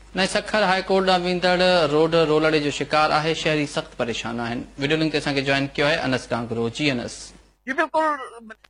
न Sukkur high court ॾांहुं वेंदड़ रोड रोलड़े जो शिकार आहे। शहरी सख़्त परेशान आहिनि। वीडियो लिंक ते असांखे जॉइन कयो आहे अनस कांगरो। जी अनस। जी बिल्कुल